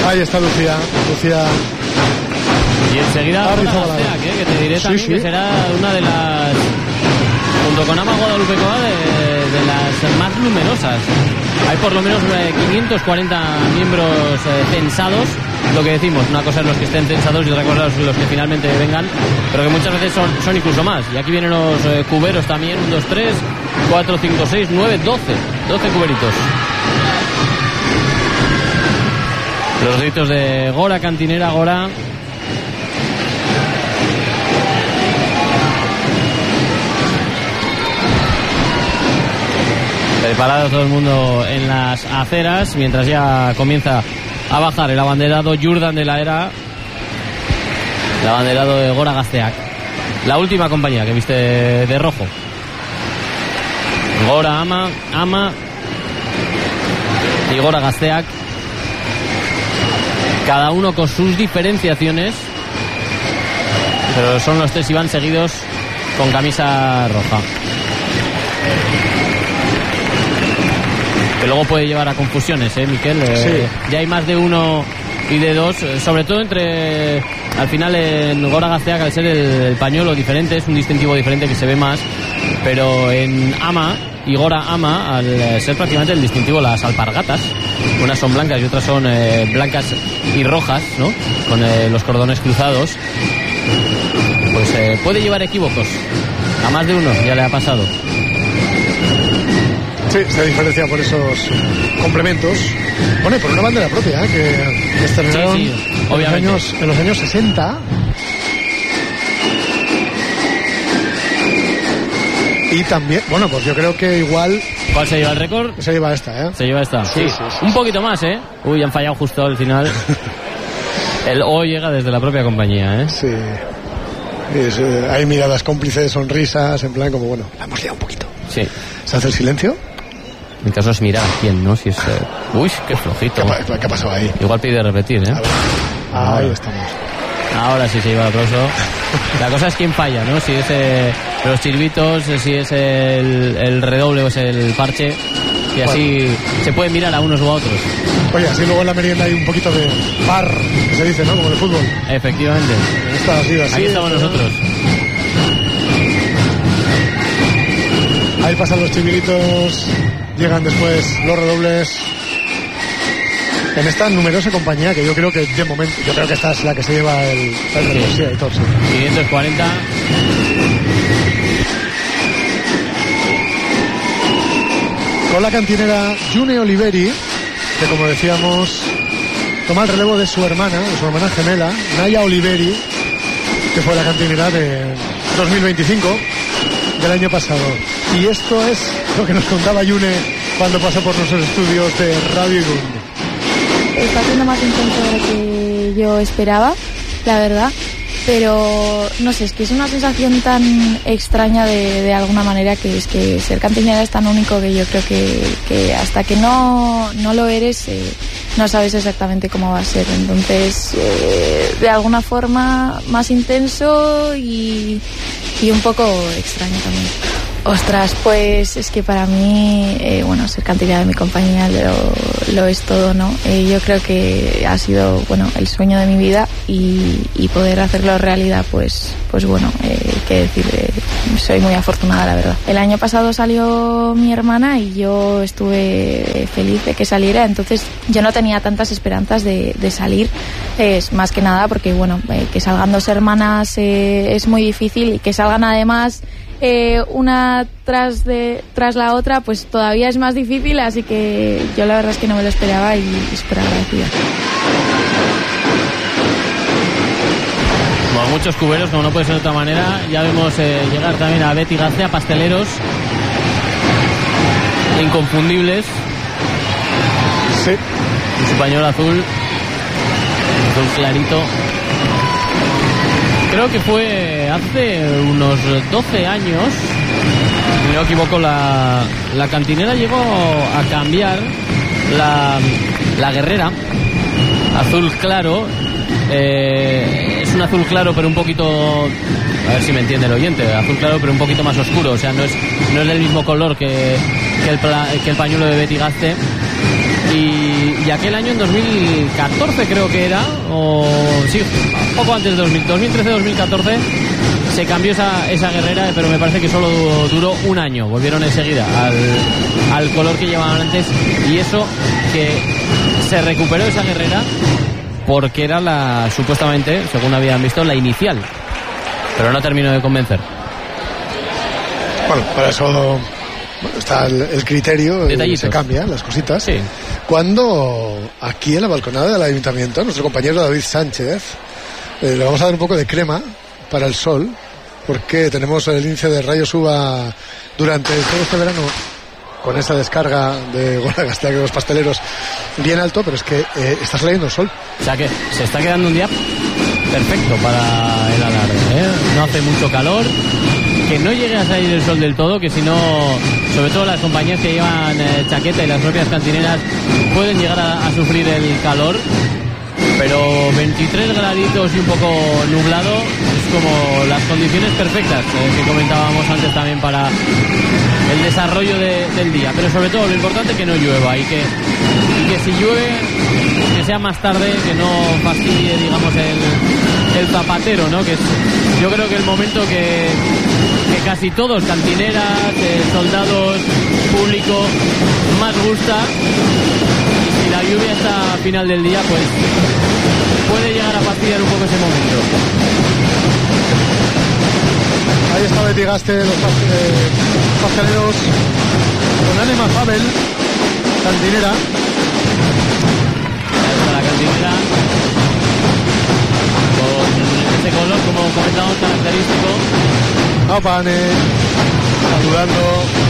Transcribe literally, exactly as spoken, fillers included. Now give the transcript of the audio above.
Ahí está Lucía, Lucía. Y enseguida Gora Gazteak, ¿eh? Que te diré también sí, sí. que será una de las, junto con Ama Guadalupekoa, de, de las más numerosas. Hay por lo menos eh, quinientos cuarenta miembros eh, censados. Lo que decimos, una cosa es los que estén censados y otra cosa es los que finalmente vengan, pero que muchas veces son, son incluso más. Y aquí vienen los eh, cuberos también, uno, dos, tres, cuatro, cinco, seis, nueve, doce. doce cuberitos. Los gritos de Gora, cantinera, Gora. Preparado todo el mundo en las aceras, mientras ya comienza a bajar el abanderado Jurdan de la Era, el abanderado de Gora Gazteak, la última compañía que viste de, de rojo. Gora Ama, Ama y Gora Gazteak, cada uno con sus diferenciaciones, pero son los tres y van seguidos con camisa roja, que luego puede llevar a confusiones, ¿eh, Miquel? Eh, sí. Ya hay más de uno y de dos, sobre todo entre, al final en Gora Gazteak, al ser el, el pañuelo diferente, es un distintivo diferente que se ve más, pero en Ama y Gora Ama, al ser prácticamente el distintivo, las alpargatas, unas son blancas y otras son eh, blancas y rojas, ¿no? Con eh, los cordones cruzados, pues eh, puede llevar equívocos. A más de uno ya le ha pasado. Sí, se diferencia por esos complementos. Bueno, y por una bandera propia, ¿eh? que, que estrenaron sí, sí, en, los años, en los años sesenta. Y también, bueno, pues yo creo que igual... ¿Cuál se lleva el récord? Se lleva esta, ¿eh? Se lleva esta. Sí, sí, sí, sí. Un poquito más, ¿eh? Uy, han fallado justo al final. El O llega desde la propia compañía, ¿eh? Sí. Es, eh, hay miradas cómplices, sonrisas, en plan como, bueno, la hemos liado un poquito. Sí. ¿Se hace el silencio? En caso es mirar a quién, ¿no? Si es... Eh... Uy, qué flojito. ¿Qué, ¿Qué ha pasado ahí? Igual pide repetir, ¿eh? Ah, ahí estamos. Ahora sí se lleva el aplauso. La cosa es quién falla, ¿no? Si es eh, los chirvitos, si es el, el redoble o es el parche. Y así bueno, se puede mirar a unos u a otros. Oye, así luego en la merienda hay un poquito de par, que se dice, ¿no? Como en el fútbol. Efectivamente. Está así, así, Aquí estamos nosotros. Ahí pasan los chivilitos, llegan después los redobles. En esta numerosa compañía, que yo creo que de momento, yo creo que esta es la que se lleva el, el reloj, sí, el top, sí. quinientos cuarenta. Con la cantinera June Oliveri, que como decíamos, toma el relevo de su hermana, de su hermana gemela, Naya Oliveri, que fue la cantinera de dos mil veinticinco del año pasado. Y esto es lo que nos contaba June cuando pasó por nuestros estudios de Radio Irún. Está siendo más intenso de lo que yo esperaba, la verdad, pero no sé, es que es una sensación tan extraña de, de alguna manera, que es que ser cantinera es tan único que yo creo que, que hasta que no, no lo eres eh, no sabes exactamente cómo va a ser. Entonces, eh, de alguna forma más intenso y, y un poco extraño también. Ostras, pues es que para mí, eh, bueno, ser cantinera de mi compañía lo, lo es todo, ¿no? Eh, yo creo que ha sido, bueno, el sueño de mi vida y, y poder hacerlo realidad, pues, pues bueno, eh, qué decir, eh, soy muy afortunada, la verdad. El año pasado salió mi hermana y yo estuve feliz de que saliera, entonces yo no tenía tantas esperanzas de, de salir, es más que nada porque, bueno, eh, que salgan dos hermanas eh, es muy difícil, y que salgan además Eh, una tras de tras la otra, pues todavía es más difícil, así que yo la verdad es que no me lo esperaba y súper agradecida. Bueno, muchos cuberos, como no puede ser de otra manera. Ya vemos eh, llegar también a Betty García, pasteleros inconfundibles. Sí. Y su pañuelo azul, azul clarito. Creo que fue hace unos doce años, si no me equivoco, la, la cantinera llegó a cambiar la, la guerrera, azul claro, eh, es un azul claro pero un poquito, a ver si me entiende el oyente, azul claro pero un poquito más oscuro, o sea, no es, no es del mismo color que, que, el, que el pañuelo de Betty Gaste. Y, y y aquel año en dos mil catorce creo que era, o sí, poco antes de dos mil trece dos mil catorce se cambió esa, esa guerrera, pero me parece que solo duró, duró un año. Volvieron enseguida al, al color que llevaban antes, y eso que se recuperó esa guerrera porque era la, supuestamente, según habían visto, la inicial, pero no terminó de convencer. Bueno, para eso está el, el criterio, y se cambian las cositas. Sí. Cuando aquí en la balconada del ayuntamiento, nuestro compañero David Sánchez, eh, le vamos a dar un poco de crema para el sol, porque tenemos el índice de rayos U V A durante todo este verano con esa descarga de Gora Gazteak de los pasteleros bien alto, pero es que eh, está saliendo el sol. O sea que se está quedando un día perfecto para el alarde, ¿eh? No hace mucho calor, que no llegue a salir el sol del todo, que si no, sobre todo las compañías que llevan eh, chaqueta y las propias cantineras pueden llegar a, a sufrir el calor. Pero veintitrés graditos y un poco nublado es como las condiciones perfectas eh, que comentábamos antes también para el desarrollo de, del día. Pero sobre todo lo importante es que no llueva y que, y que si llueve, que sea más tarde, que no fastidie, digamos, el, el zapatero, ¿no? Que es, yo creo que el momento que, que casi todos, cantineras, eh, soldados, público, más gusta. Y la lluvia hasta final del día, pues puede llegar a fastidiar un poco ese momento. Ahí está Betty Gaste, los pasteleros con Anema Fabel, cantinera. Ahí está la cantinera con ese color, como comentamos, característico. Apane, saludando.